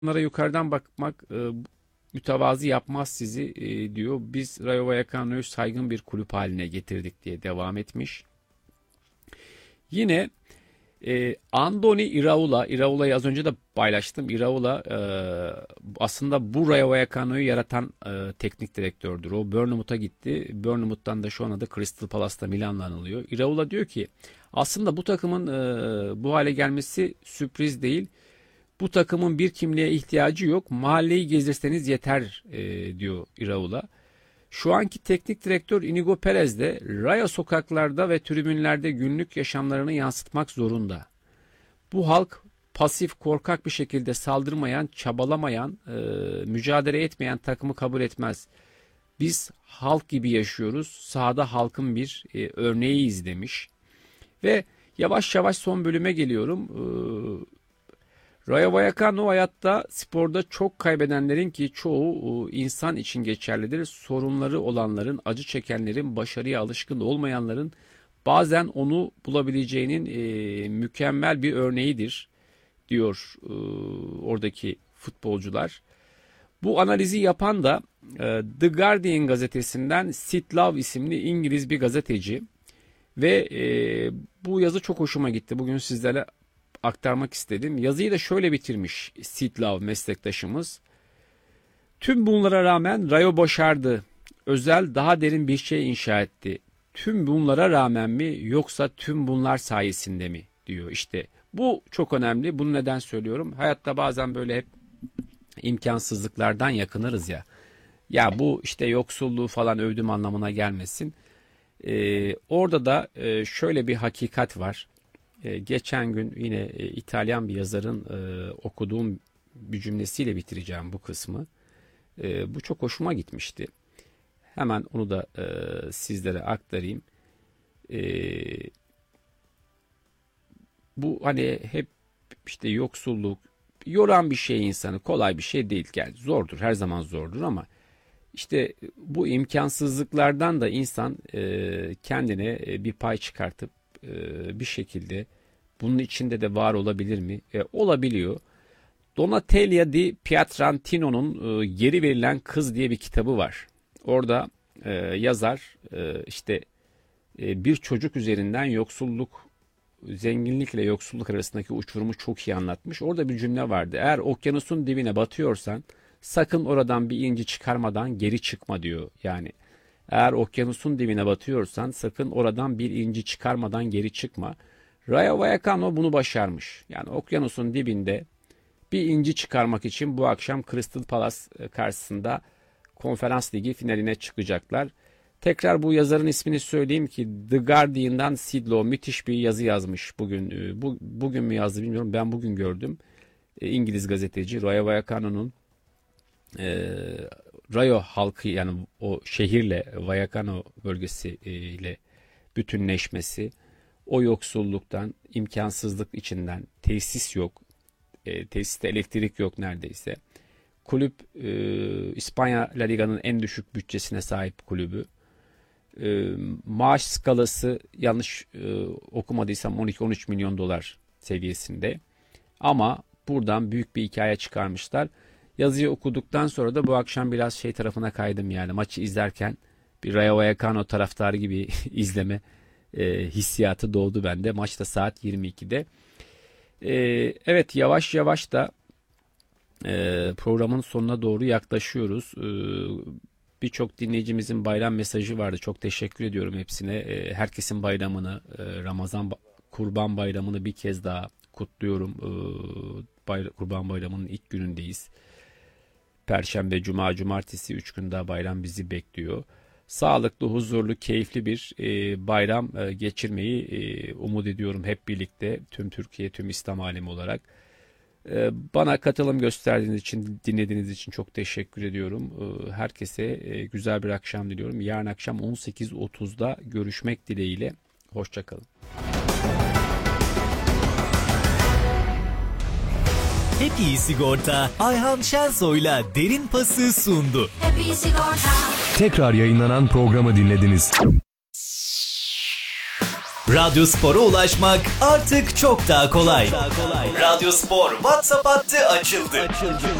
Onlara yukarıdan bakmak mütevazi yapmaz sizi diyor. Biz Rayo Vallecano'yu saygın bir kulüp haline getirdik diye devam etmiş. Yine Andoni Iraola'yı az önce de paylaştım. Iraola aslında bu Rayo Vallecano'yu yaratan teknik direktördür. O Bournemouth'a gitti. Bournemouth'tan da şu anda da Crystal Palace'ta Milan'la anılıyor. Iraola diyor ki aslında bu takımın bu hale gelmesi sürpriz değil. Bu takımın bir kimliğe ihtiyacı yok. Mahalleyi gezirseniz yeter diyor Iraola. Şu anki teknik direktör Inigo Perez de Rayo sokaklarda ve tribünlerde günlük yaşamlarını yansıtmak zorunda. Bu halk pasif, korkak bir şekilde saldırmayan, çabalamayan, mücadele etmeyen takımı kabul etmez. Biz halk gibi yaşıyoruz. Sahada halkın bir örneğiyiz demiş. Ve yavaş yavaş son bölüme geliyorum. Rayo Vallecano hayatta, sporda çok kaybedenlerin ki çoğu insan için geçerlidir. Sorunları olanların, acı çekenlerin, başarıya alışkın olmayanların bazen onu bulabileceğinin mükemmel bir örneğidir diyor oradaki futbolcular. Bu analizi yapan da The Guardian gazetesinden Sid Love isimli İngiliz bir gazeteci ve bu yazı çok hoşuma gitti. Bugün sizlere aktarmak istedim. Yazıyı da şöyle bitirmiş Sid Love meslektaşımız. Tüm bunlara rağmen Rayo başardı. Özel daha derin bir şey inşa etti. Tüm bunlara rağmen mi yoksa tüm bunlar sayesinde mi diyor. İşte bu çok önemli. Bunu neden söylüyorum? Hayatta bazen böyle hep imkansızlıklardan yakınırız ya. Ya bu işte yoksulluğu falan övdüm anlamına gelmesin. Orada da şöyle bir hakikat var. Geçen gün yine İtalyan bir yazarın okuduğum bir cümlesiyle bitireceğim bu kısmı. Bu çok hoşuma gitmişti. Hemen onu da sizlere aktarayım. Bu hani hep işte yoksulluk yoran bir şey insanı, kolay bir şey değil. Yani zordur, her zaman zordur ama işte bu imkansızlıklardan da insan kendine bir pay çıkartıp bir şekilde bunun içinde de var olabilir mi? Olabiliyor. Donatella di Pietrantino'nun Geri Verilen Kız diye bir kitabı var. Orada yazar işte bir çocuk üzerinden zenginlikle yoksulluk arasındaki uçurumu çok iyi anlatmış. Orada bir cümle vardı. Eğer okyanusun dibine batıyorsan sakın oradan bir inci çıkarmadan geri çıkma diyor. Yani eğer okyanusun dibine batıyorsan sakın oradan bir inci çıkarmadan geri çıkma. Rayo Vallecano bunu başarmış. Yani okyanusun dibinde bir inci çıkarmak için bu akşam Crystal Palace karşısında Konferans Ligi finaline çıkacaklar. Tekrar bu yazarın ismini söyleyeyim ki The Guardian'dan Sid Lowe müthiş bir yazı yazmış bugün. Bugün mü yazdı bilmiyorum. Ben bugün gördüm. İngiliz gazeteci Rayo Vallecano'nun Rayo halkı yani o şehirle Vallecano bölgesiyle bütünleşmesi, o yoksulluktan, imkansızlık içinden tesis yok, tesiste elektrik yok neredeyse. Kulüp İspanya La Liga'nın en düşük bütçesine sahip kulübü. Maaş skalası yanlış okumadıysam 12-13 milyon dolar seviyesinde. Ama buradan büyük bir hikaye çıkarmışlar. Yazıyı okuduktan sonra da bu akşam biraz şey tarafına kaydım yani maçı izlerken bir Rayo Vallecano taraftarı gibi izleme hissiyatı doğdu bende. Maç da saat 22'de. Evet yavaş yavaş da programın sonuna doğru yaklaşıyoruz. Birçok dinleyicimizin bayram mesajı vardı. Çok teşekkür ediyorum hepsine. Herkesin bayramını, Kurban Bayramı'nı bir kez daha kutluyorum. Kurban Bayramı'nın ilk günündeyiz. Perşembe, Cuma, Cumartesi 3 gün daha bayram bizi bekliyor. Sağlıklı, huzurlu, keyifli bir bayram geçirmeyi umut ediyorum hep birlikte. Tüm Türkiye, tüm İslam alemi olarak. Bana katılım gösterdiğiniz için, dinlediğiniz için çok teşekkür ediyorum. Herkese güzel bir akşam diliyorum. Yarın akşam 18.30'da görüşmek dileğiyle. Hoşça kalın. Hep İyi Sigorta Ayhan Şensoy'la Derin Pas'ı sundu. Hep İyi Sigorta. Tekrar yayınlanan programı dinlediniz. Radyo Spor'a ulaşmak artık çok daha kolay. Radyo Spor WhatsApp hattı açıldı.